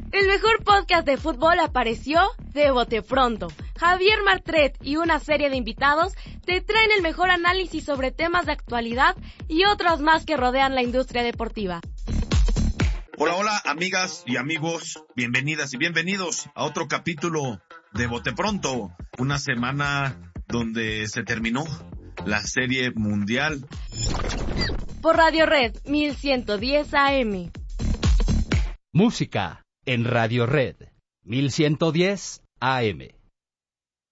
El mejor podcast de fútbol apareció de bote pronto. Javier Martret y una serie de invitados te traen el mejor análisis sobre temas de actualidad y otros más que rodean la industria deportiva. Hola, hola, amigas y amigos, bienvenidas y bienvenidos a otro capítulo de Bote Pronto, una semana donde se terminó la Serie Mundial. Por Radio Red 1110 AM. Música en Radio Red 1110 AM.